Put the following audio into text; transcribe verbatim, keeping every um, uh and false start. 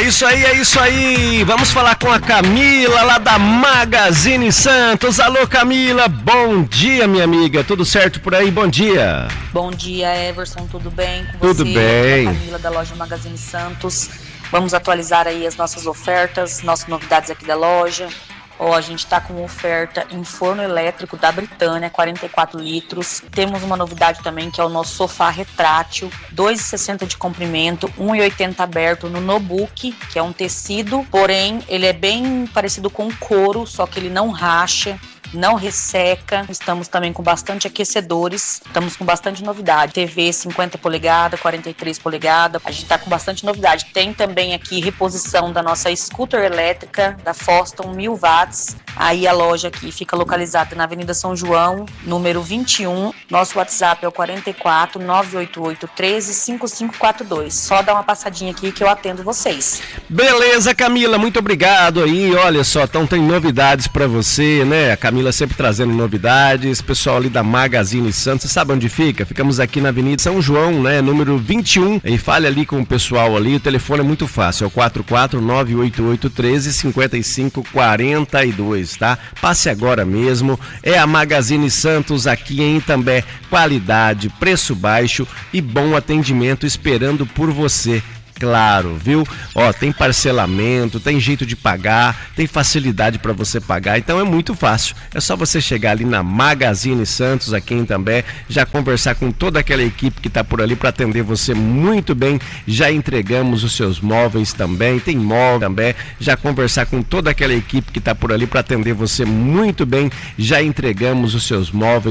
isso aí, é isso aí. Vamos falar com a Camila, lá da Magazine Santos. Alô, Camila, bom dia, minha amiga. Tudo certo por aí? Bom dia. Bom dia, Everson, tudo bem com tudo você? Tudo bem. A Camila da loja Magazine Santos. Vamos atualizar aí as nossas ofertas, nossas novidades aqui da loja. Ó, a gente está com oferta em forno elétrico da Britânia, quarenta e quatro litros. Temos uma novidade também, que é o nosso sofá retrátil, dois e sessenta de comprimento, um e oitenta aberto no Nobuki, que é um tecido, porém ele é bem parecido com couro, só que ele não racha, não resseca. Estamos também com bastante aquecedores, estamos com bastante novidade. T V cinquenta polegadas, quarenta e três polegadas, a gente está com bastante novidade. Tem também aqui reposição da nossa scooter elétrica, da Foston, mil watts. Aí a loja aqui fica localizada na Avenida São João, número vinte e um. Nosso WhatsApp é o quarenta e quatro, nove oito oito, um três, cinco cinco quatro dois. Só dá uma passadinha aqui que eu atendo vocês. Beleza, Camila, muito obrigado aí. Olha só, então tem novidades para você, né? A Camila sempre trazendo novidades, pessoal ali da Magazine Santos, você sabe onde fica? Ficamos aqui na Avenida São João, né, número vinte e um, e fale ali com o pessoal ali, o telefone é muito fácil, é o quatro quatro nove oito oito um três, cinco cinco quatro dois, tá? Passe agora mesmo, é a Magazine Santos aqui em Itambé, qualidade, preço baixo e bom atendimento esperando por você. Claro, viu? Ó, tem parcelamento, tem jeito de pagar, tem facilidade para você pagar, então é muito fácil. É só você chegar ali na Magazine Santos, aqui em Itambé, já conversar com toda aquela equipe que tá por ali para atender você muito bem. Já entregamos os seus móveis também, tem móvel também. Já conversar com toda aquela equipe que tá por ali para atender você muito bem. Já entregamos os seus móveis.